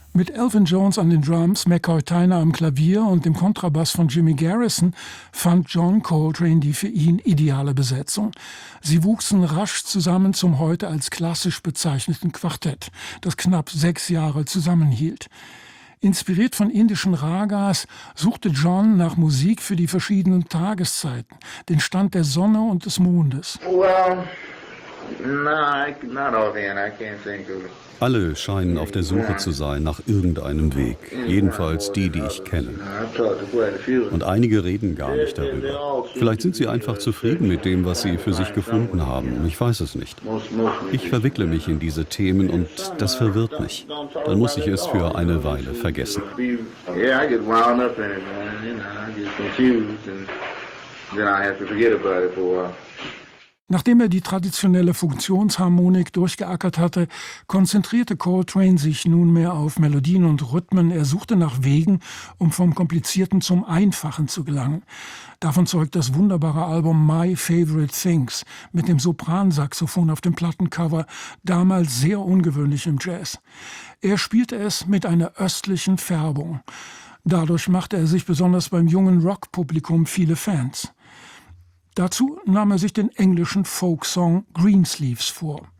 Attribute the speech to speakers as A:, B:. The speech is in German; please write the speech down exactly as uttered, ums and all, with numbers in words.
A: Mit Elvin Jones an den Drums, McCoy Tyner am Klavier und dem Kontrabass von Jimmy Garrison fand John Coltrane die für ihn ideale Besetzung. Sie wuchsen rasch zusammen zum heute als klassisch bezeichneten Quartett, das knapp sechs Jahre zusammenhielt. Inspiriert von indischen Ragas suchte John nach Musik für die verschiedenen Tageszeiten, den Stand der Sonne und des Mondes.
B: Well, no, I, not offhand. I can't think of.
C: Alle scheinen auf der Suche zu sein nach irgendeinem Weg, jedenfalls die, die ich kenne. Und einige reden gar nicht darüber. Vielleicht sind sie einfach zufrieden mit dem, was sie für sich gefunden haben. Ich weiß es nicht. Ich verwickle mich in diese Themen und das verwirrt mich. Dann muss ich es für eine Weile vergessen.
A: Nachdem er die traditionelle Funktionsharmonik durchgeackert hatte, konzentrierte Coltrane sich nunmehr auf Melodien und Rhythmen. Er suchte nach Wegen, um vom Komplizierten zum Einfachen zu gelangen. Davon zeugt das wunderbare Album My Favorite Things mit dem Sopransaxophon auf dem Plattencover, damals sehr ungewöhnlich im Jazz. Er spielte es mit einer östlichen Färbung. Dadurch machte er sich besonders beim jungen Rockpublikum viele Fans. Dazu nahm er sich den englischen Folksong Greensleeves vor.